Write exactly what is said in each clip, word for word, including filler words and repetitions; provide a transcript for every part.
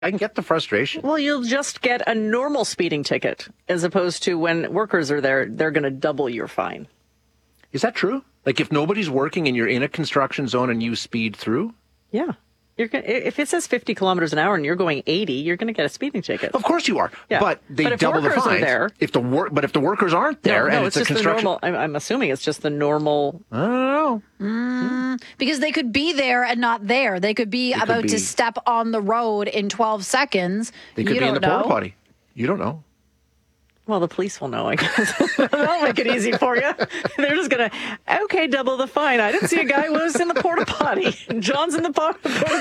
I can get the frustration. Well, you'll just get a normal speeding ticket as opposed to when workers are there, they're going to double your fine. Is that true? Like if nobody's working and you're in a construction zone and you speed through? Yeah. You're gonna, if it says fifty kilometers an hour and you're going eighty, you're going to get a speeding ticket. Of course you are. Yeah. But they but if double the workers fines. Are there, if the work, but if the workers aren't there, no, no, and it's, it's, it's a just the construction, normal. I'm, I'm assuming it's just the normal. I don't know. Mm, because they could be there and not there. They could be They about could be, to step on the road in twelve seconds. They could you be in don't the know. porta potty. You don't know. Well, the police will know, I guess. That'll make it easy for you. They're just going to, okay, double the fine. I didn't see a guy who was in the porta potty. John's in the porta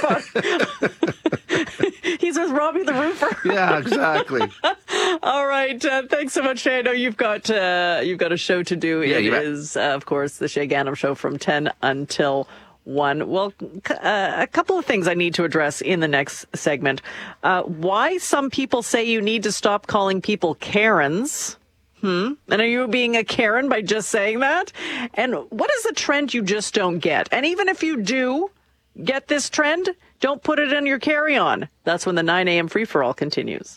potty. He's with Robbie the roofer. Yeah, exactly. All right. Uh, thanks so much, Shay. I know you've got, uh, you've got a show to do. Yeah, it you bet. is, uh, of course, the Shay Gannam Show from ten until one. Well, uh, a couple of things I need to address in the next segment. Uh, why some people say you need to stop calling people Karens. Hmm. And are you being a Karen by just saying that? And what is the trend you just don't get? And even if you do get this trend, don't put it in your carry-on. That's when the nine a.m. free-for-all continues.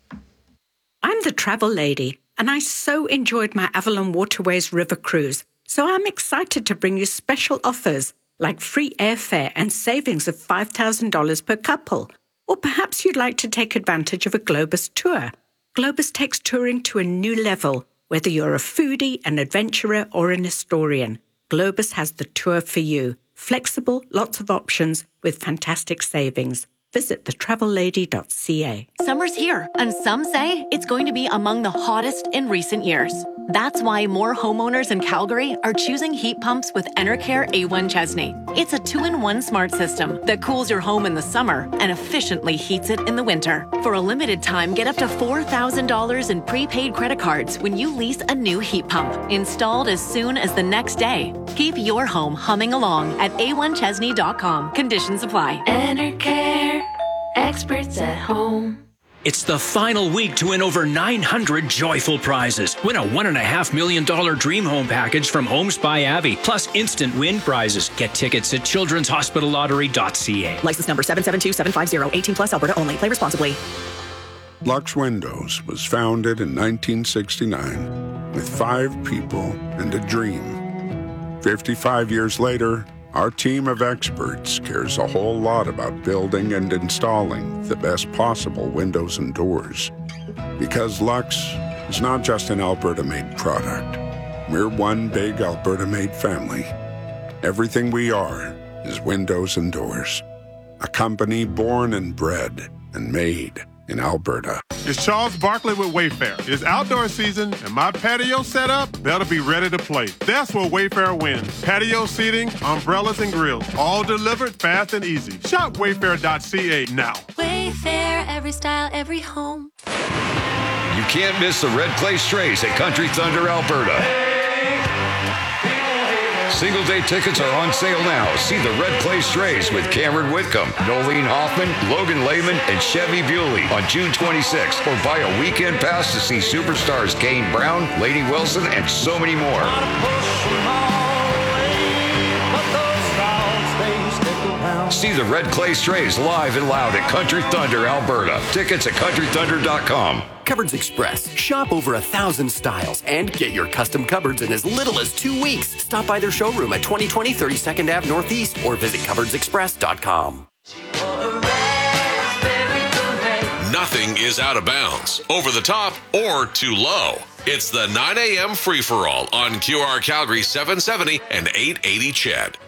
I'm the travel lady, and I so enjoyed my Avalon Waterways River cruise. So I'm excited to bring you special offers like free airfare and savings of five thousand dollars per couple. Or perhaps you'd like to take advantage of a Globus tour. Globus takes touring to a new level, whether you're a foodie, an adventurer, or an historian. Globus has the tour for you. Flexible, lots of options with fantastic savings. Visit the travel lady dot c a. Summer's here, and some say it's going to be among the hottest in recent years. That's why more homeowners in Calgary are choosing heat pumps with Enercare A one Chesney. It's a two-in-one smart system that cools your home in the summer and efficiently heats it in the winter. For a limited time, get up to four thousand dollars in prepaid credit cards when you lease a new heat pump, installed as soon as the next day. Keep your home humming along at a one chesney dot com. Conditions apply. Enercare, experts at home. It's the final week to win over nine hundred joyful prizes. Win a one point five million dollars dream home package from Homes by Avi, plus instant win prizes. Get tickets at children's hospital lottery dot c a. License number seven seven two seven five zero, eighteen plus, Alberta only. Play responsibly. Lux Windows was founded in nineteen sixty-nine with five people and a dream. fifty-five years later, our team of experts cares a whole lot about building and installing the best possible windows and doors. Because Lux is not just an Alberta-made product. We're one big Alberta-made family. Everything we are is windows and doors. A company born and bred and made in Alberta. It's Charles Barkley with Wayfair. It's outdoor season, and my patio setup, that'll be ready to play. That's where Wayfair wins. Patio seating, umbrellas, and grills, all delivered fast and easy. Shop wayfair dot c a now. Wayfair, every style, every home. You can't miss the Red Clay Strays at Country Thunder, Alberta. Single-day tickets are on sale now. See the Red Clay Strays with Cameron Whitcomb, Nolene Hoffman, Logan Lehman, and Chevy Bewley on June twenty-sixth. Or buy a weekend pass to see superstars Kane Brown, Lady Wilson, and so many more. See the Red Clay Strays live and loud at Country Thunder, Alberta. Tickets at country thunder dot com. Cupboards Express. Shop over a thousand styles and get your custom cupboards in as little as two weeks. Stop by their showroom at twenty twenty thirty-second Avenue Northeast or visit cupboards express dot com. Nothing is out of bounds, over the top, or too low. It's the nine a.m. free-for-all on Q R Calgary seven seventy and eight eighty C H E D.